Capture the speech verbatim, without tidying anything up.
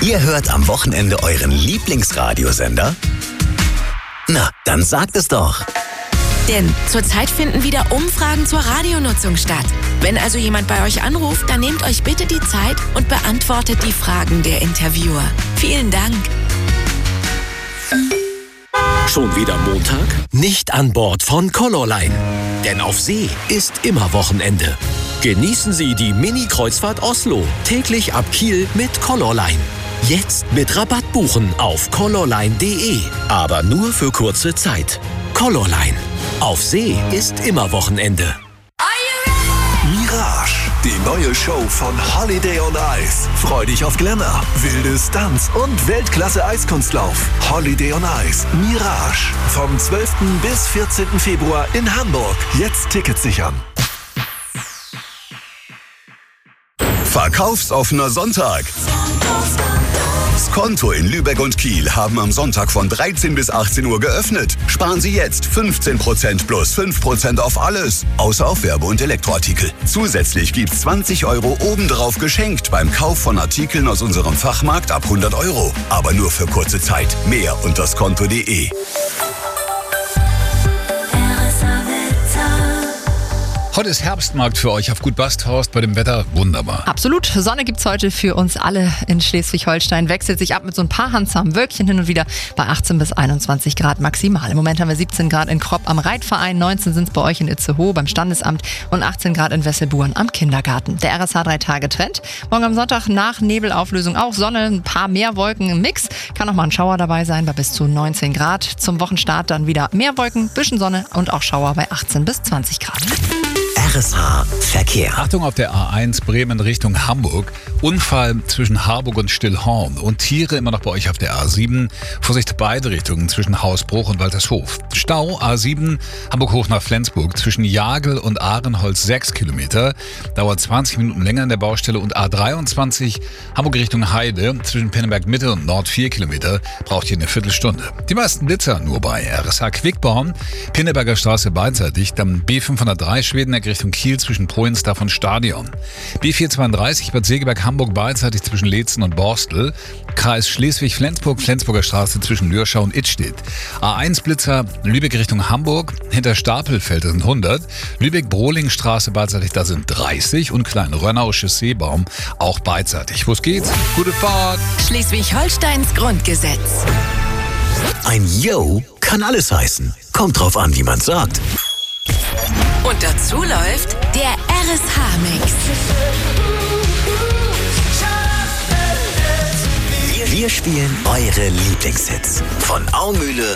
Ihr hört am Wochenende euren Lieblingsradiosender? Na, dann sagt es doch. Denn zurzeit finden wieder Umfragen zur Radionutzung statt. Wenn also jemand bei euch anruft, dann nehmt euch bitte die Zeit und beantwortet die Fragen der Interviewer. Vielen Dank. Schon wieder Montag? Nicht an Bord von Colorline. Denn auf See ist immer Wochenende. Genießen Sie die Mini-Kreuzfahrt Oslo täglich ab Kiel mit Colorline. Jetzt mit Rabatt buchen auf colorline punkt de. Aber nur für kurze Zeit. Colorline. Auf See ist immer Wochenende. Mirage, die neue Show von Holiday on Ice. Freu dich auf Glamour, wilde Stunts und Weltklasse-Eiskunstlauf. Holiday on Ice, Mirage. Vom zwölften bis vierzehnten Februar in Hamburg. Jetzt Tickets sichern. Verkaufsoffener Sonntag. Skonto in Lübeck und Kiel haben am Sonntag von dreizehn bis achtzehn Uhr geöffnet. Sparen Sie jetzt fünfzehn Prozent plus fünf Prozent auf alles, außer auf Werbe- und Elektroartikel. Zusätzlich gibt's zwanzig Euro obendrauf geschenkt beim Kauf von Artikeln aus unserem Fachmarkt ab hundert Euro. Aber nur für kurze Zeit. Mehr unter skonto punkt de. Heute ist Herbstmarkt für euch auf Gut Basthorst, bei dem Wetter wunderbar. Absolut. Sonne gibt's heute für uns alle in Schleswig-Holstein. Wechselt sich ab mit so ein paar handzahmen Wölkchen hin und wieder bei achtzehn bis einundzwanzig Grad maximal. Im Moment haben wir siebzehn Grad in Kropp am Reitverein, neunzehn sind es bei euch in Itzehoe beim Standesamt und achtzehn Grad in Wesselburen am Kindergarten. Der R S H drei Tage Trend. Morgen am Sonntag nach Nebelauflösung auch Sonne, ein paar mehr Wolken im Mix. Kann auch mal ein Schauer dabei sein bei bis zu neunzehn Grad. Zum Wochenstart dann wieder mehr Wolken, bisschen Sonne und auch Schauer bei achtzehn bis zwanzig Grad. R S H Verkehr. Achtung auf der A eins Bremen Richtung Hamburg. Unfall zwischen Harburg und Stillhorn. Und Tiere immer noch bei euch auf der A sieben. Vorsicht beide Richtungen zwischen Hausbruch und Waltershof. Stau A sieben Hamburg hoch nach Flensburg zwischen Jagel und Ahrenholz sechs Kilometer. Dauert zwanzig Minuten länger in der Baustelle. Und A dreiundzwanzig Hamburg Richtung Heide zwischen Pinneberg Mitte und Nord vier Kilometer. Braucht hier eine Viertelstunde. Die meisten Blitzer nur bei R S H Quickborn. Pinneberger Straße beidseitig. Dann B fünfhundertdrei Schwedeneck Richtung Kiel zwischen Proinsdorf und Stadion. B vierhundertzweiunddreißig Bad Segeberg Hamburg beidseitig zwischen Leetzen und Borstel. Kreis Schleswig-Flensburg Flensburger Straße zwischen Lürschau und Idstedt. A eins Blitzer Lübeck Richtung Hamburg. Hinter Stapelfeld sind hundert. Lübeck-Broling-Straße beidseitig, da sind dreißig. Und Klein-Rönnau Chausseebaum auch beidseitig. Wo es geht? Gute Fahrt! Schleswig-Holsteins Grundgesetz. Ein Yo kann alles heißen. Kommt drauf an, wie man sagt. Und dazu läuft der R S H-Mix. Wir spielen eure Lieblingshits. Von Aumühle